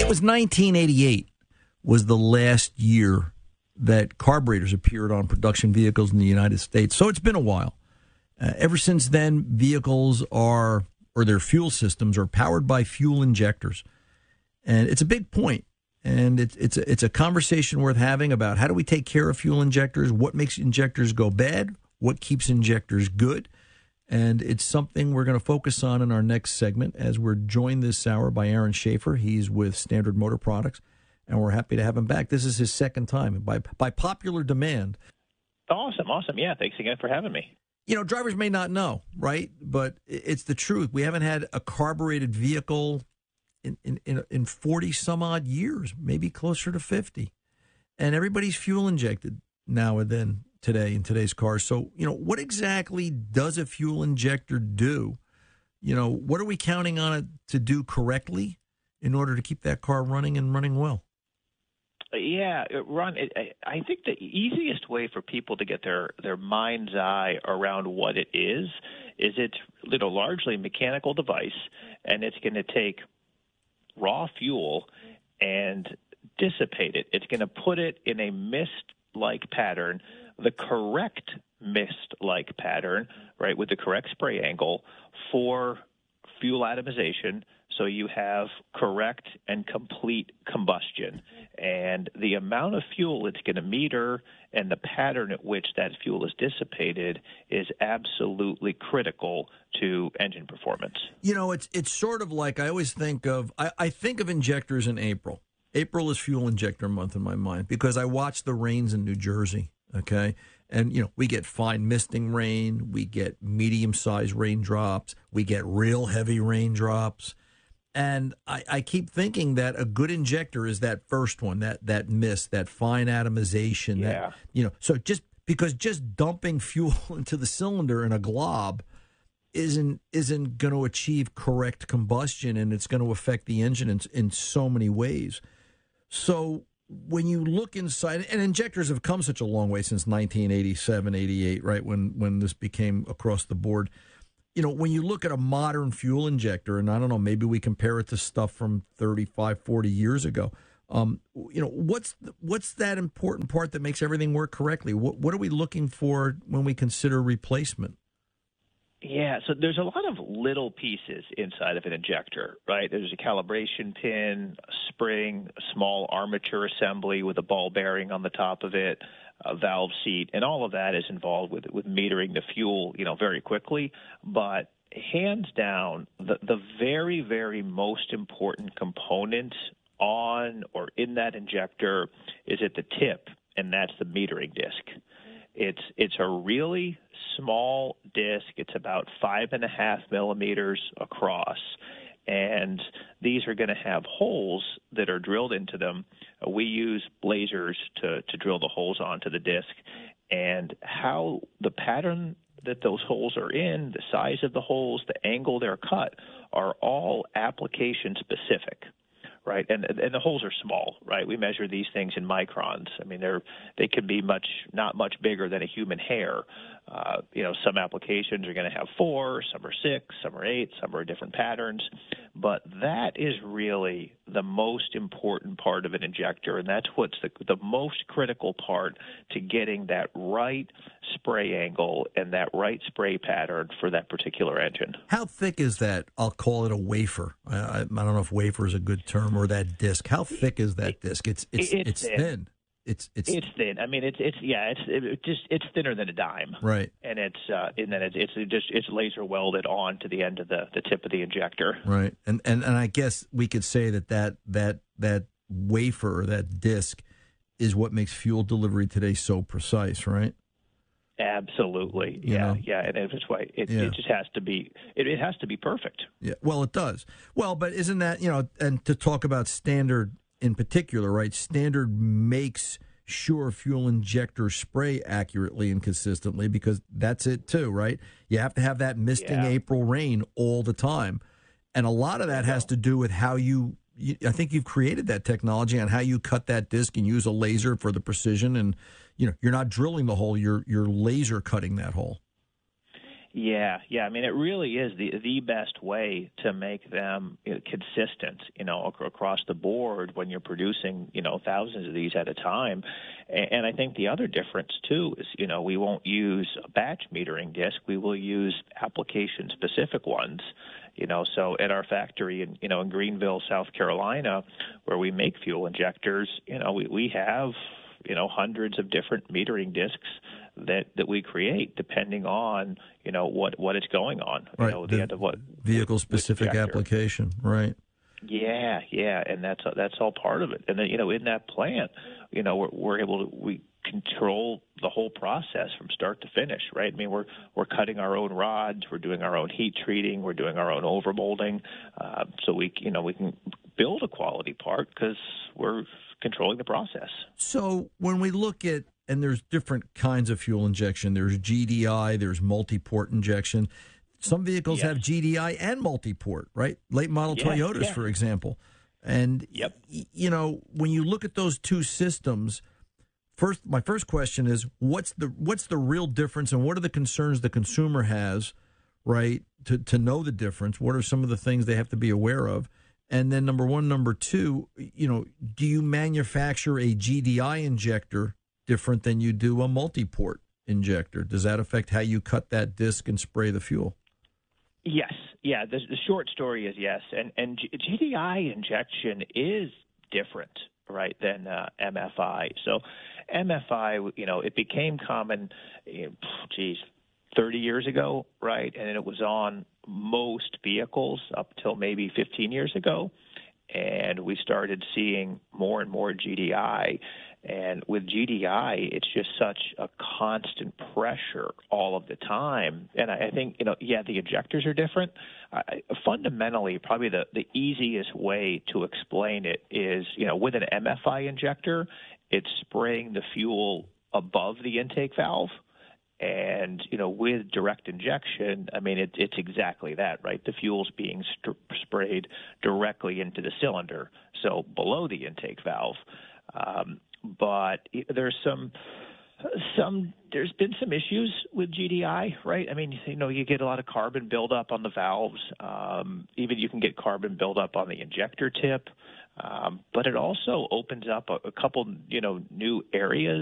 It was 1988 was the last year that carburetors appeared on production vehicles in the United States. So it's been a while. Ever since then, vehicles or their fuel systems are powered by fuel injectors. And it's a big point. And it's a conversation worth having about how do we take care of fuel injectors, what makes injectors go bad, what keeps injectors good. And it's something we're going to focus on in our next segment as we're joined this hour by Aaron Schaefer. He's with Standard Motor Products, and we're happy to have him back. This is his second time by popular demand. Awesome. Yeah, thanks again for having me. You know, drivers may not know, right? But it's the truth. We haven't had a carbureted vehicle in 40 some odd years, maybe closer to 50. And everybody's fuel injected now and then today in today's cars. So, you know, what exactly does a fuel injector do? You know, what are we counting on it to do correctly in order to keep that car running and running well? Yeah, Ron, I think the easiest way for people to get their mind's eye around what it is it's largely a mechanical device, and it's going to take raw fuel and dissipate it. It's going to put it in a mist-like pattern, the correct mist-like pattern, right, with the correct spray angle for fuel atomization, so you have correct and complete combustion. And the amount of fuel it's going to meter and the pattern at which that fuel is dissipated is absolutely critical to engine performance. You know, it's sort of like I always think of I think of injectors in April. April is fuel injector month in my mind because I watch the rains in New Jersey, okay? And, you know, we get fine misting rain, we get medium-sized raindrops, we get real heavy raindrops. And I keep thinking that a good injector is that first one, that mist, that fine atomization. Yeah. That, you know, so just dumping fuel into the cylinder in a glob isn't going to achieve correct combustion, and it's going to affect the engine in so many ways. So when you look inside, and injectors have come such a long way since 1987, 88, right, when this became across the board. You know, when you look at a modern fuel injector, and I don't know, maybe we compare it to stuff from 35, 40 years ago, you know, what's that important part that makes everything work correctly? What are we looking for when we consider replacement? Yeah, so there's a lot of little pieces inside of an injector, right? There's a calibration pin, a spring, a small armature assembly with a ball bearing on the top of it, a valve seat, and all of that is involved with metering the fuel, you know, very quickly. But hands down, the very, very most important component on or in that injector is at the tip, and that's the metering disc. It's a really small disc. It's about 5.5 millimeters across, and these are going to have holes that are drilled into them. We use lasers to drill the holes onto the disc, and how the pattern that those holes are in, the size of the holes, the angle they're cut, are all application specific. Right, and the holes are small, right? We measure these things in microns. I mean, they can be not much bigger than a human hair. You know, some applications are going to have 4, some are 6, some are 8, some are different patterns. But that is really the most important part of an injector, and that's what's the most critical part to getting that right spray angle and that right spray pattern for that particular engine. How thick is that? I'll call it a wafer. I don't know if wafer is a good term, or that disc. How thick is that disc? It's thin. It's thin. I mean, it's thinner than a dime. Right. And it's laser welded on to the end of the tip of the injector. Right. And I guess we could say that wafer or that disc is what makes fuel delivery today so precise, right? Absolutely. Yeah. And that's why it just has to be it has to be perfect. Yeah. Well, it does. Well, but isn't that, you know, and to talk about Standard in particular, right? Standard makes sure fuel injectors spray accurately and consistently because that's it too, right? You have to have that misting April rain all the time. And a lot of that has to do with how I think you've created that technology on how you cut that disc and use a laser for the precision, and you know, you're not drilling the hole, you're laser cutting that hole. Yeah. I mean, it really is the best way to make them consistent, across the board when you're producing, thousands of these at a time. And I think the other difference too is, we won't use a batch metering disc. We will use application-specific ones. So at our factory in Greenville, South Carolina, where we make fuel injectors, we have hundreds of different metering discs that we create depending on what is going on, right. The end of what vehicle specific application, right? Yeah, and that's all part of it. And then in that plant, we're able to we control the whole process from start to finish, right? I mean, we're cutting our own rods, we're doing our own heat treating, we're doing our own overmolding, so we can build a quality part because we're controlling the process. So when we look at, and there's different kinds of fuel injection, there's GDI, there's multi-port injection. Some vehicles have GDI and multi-port, right? Late model Toyotas, for example. And, when you look at those two systems, my first question is, what's the real difference, and what are the concerns the consumer has, right, to know the difference? What are some of the things they have to be aware of? And then number one, number two, do you manufacture a GDI injector different than you do a multi-port injector? Does that affect how you cut that disc and spray the fuel? Yes. Yeah, the short story is yes. And GDI injection is different, right, than MFI. So MFI, it became common, 30 years ago, right? And it was on most vehicles up till maybe 15 years ago. And we started seeing more and more GDI. And with GDI, it's just such a constant pressure all of the time. And I think, the injectors are different. Fundamentally, probably the easiest way to explain it is, with an MFI injector, it's spraying the fuel above the intake valve. And, with direct injection, I mean, it's exactly that, right? The fuel's being sprayed directly into the cylinder, so below the intake valve. But there's been some issues with GDI, right? I mean, you get a lot of carbon buildup on the valves. Even you can get carbon buildup on the injector tip. But it also opens up a couple, new areas